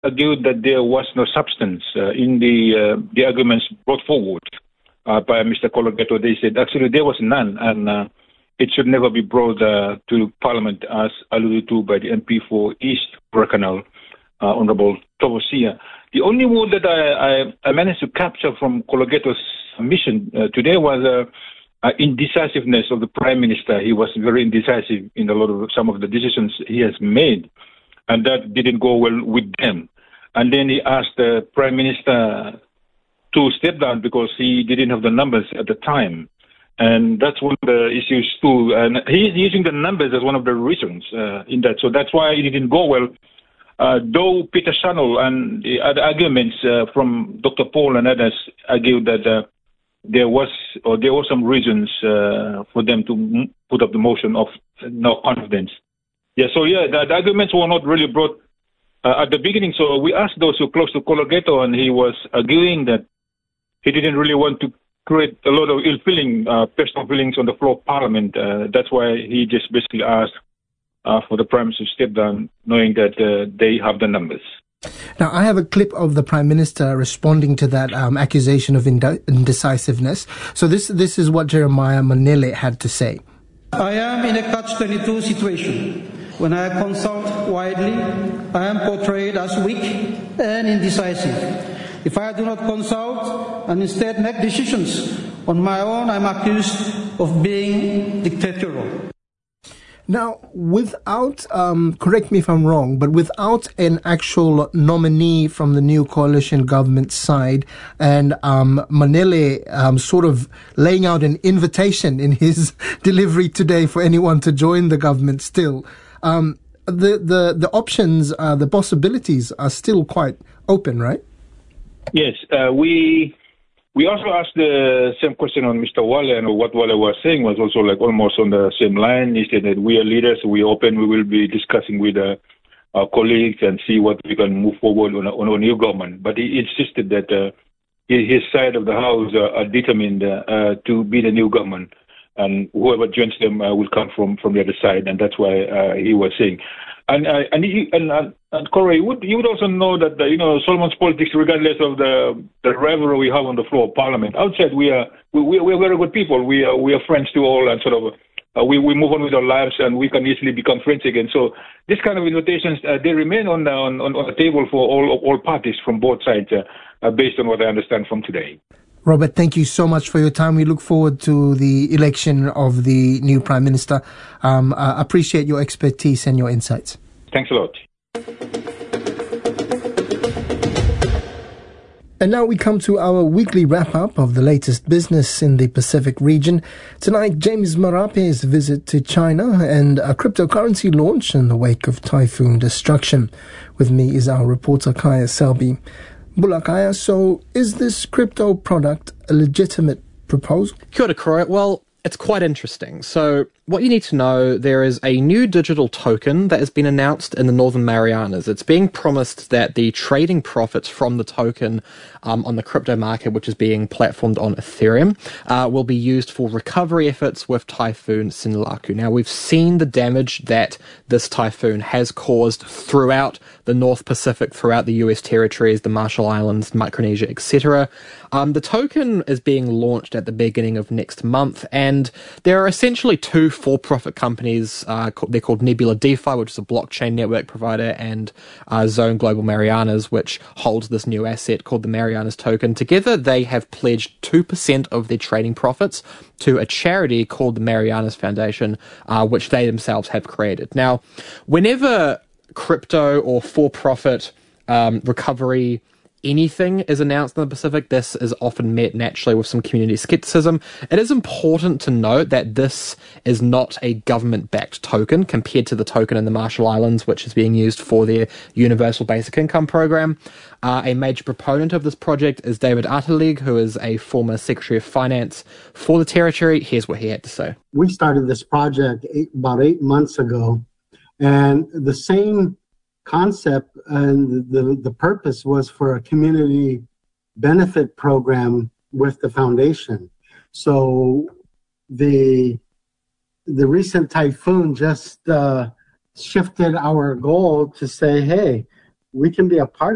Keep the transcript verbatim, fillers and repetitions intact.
argued that there was no substance uh, in the uh, the arguments brought forward uh, by Mister Cologetto. They said actually there was none, and uh, it should never be brought uh, to Parliament, as alluded to by the M P for East Bracknell, uh, Honourable Tovosia. The only word that I, I, I managed to capture from Cologetto's submission uh, today was uh, uh, indecisiveness of the Prime Minister. He was very indecisive in a lot of some of the decisions he has made, and that didn't go well with them. And then he asked the Prime Minister to step down because he didn't have the numbers at the time. And that's one of the issues too. And he's using the numbers as one of the reasons uh, in that. So that's why it didn't go well. Uh, though Peter Shannell and the other arguments uh, from Doctor Paul and others argued that uh, there was or there were some reasons uh, for them to m- put up the motion of no confidence. Yeah, so yeah, the, the arguments were not really brought uh, at the beginning. So we asked those who close to Cologetto, and he was arguing that he didn't really want to create a lot of ill feeling, uh, personal feelings on the floor of Parliament. Uh, that's why he just basically asked uh, for the Prime Minister to step down, knowing that uh, they have the numbers. Now, I have a clip of the Prime Minister responding to that um, accusation of inde- indecisiveness. So this this is what Jeremiah Manele had to say. I am in a catch twenty-two situation. When I consult widely, I am portrayed as weak and indecisive. If I do not consult and instead make decisions on my own, I'm accused of being dictatorial. Now, without, um, correct me if I'm wrong, but without an actual nominee from the new coalition government side, and um, Manele um, sort of laying out an invitation in his delivery today for anyone to join the government still, um, the, the, the options, uh, the possibilities are still quite open, right? Yes, uh, we we also asked the same question on Mister Wale, and what Wale was saying was also like almost on the same line. He said that we are leaders, we are open, we will be discussing with uh, our colleagues and see what we can move forward on a, on a new government. But he insisted that uh, his side of the house uh, are determined uh, to be the new government, and whoever joins them uh, will come from, from the other side, and that's why uh, he was saying. And uh, and, he, and and and Corey, you would you would also know that uh, you know Solomon's politics, regardless of the the rivalry we have on the floor of Parliament, outside we are we we, we are very good people. We are we are friends to all, and sort of uh, we we move on with our lives, and we can easily become friends again. So this kind of invitations uh, they remain on the, on on the table for all all parties from both sides, uh, uh, based on what I understand from today. Robert, thank you so much for your time. We look forward to the election of the new Prime Minister. Um, I appreciate your expertise and your insights. Thanks a lot. And now we come to our weekly wrap-up of the latest business in the Pacific region. Tonight, James Marape's visit to China and a cryptocurrency launch in the wake of typhoon destruction. With me is our reporter Kaya Selby. Bulakaya, so is this crypto product a legitimate proposal? Kia ora, Croy. Well, it's quite interesting. So what you need to know, there is a new digital token that has been announced in the Northern Marianas. It's being promised that the trading profits from the token um, on the crypto market, which is being platformed on Ethereum, uh, will be used for recovery efforts with Typhoon Sinlaku. Now, we've seen the damage that this typhoon has caused throughout the North Pacific, throughout the U S territories, the Marshall Islands, Micronesia, et cetera. Um, the token is being launched at the beginning of next month, and there are essentially two for-profit companies. Uh, they're called Nebula DeFi, which is a blockchain network provider, and uh, Zone Global Marianas, which holds this new asset called the Marianas token. Together, they have pledged two percent of their trading profits to a charity called the Marianas Foundation, uh, which they themselves have created. Now, whenever crypto or for-profit um, recovery anything is announced in the Pacific, this is often met naturally with some community skepticism. It is important to note that this is not a government-backed token compared to the token in the Marshall Islands, which is being used for their Universal Basic Income program. Uh, a major proponent of this project is David Atalig, who is a former Secretary of Finance for the territory. Here's what he had to say. We started this project eight, about eight months ago, and the same concept and the, the purpose was for a community benefit program with the foundation. So the the recent typhoon just uh, shifted our goal to say, hey, we can be a part of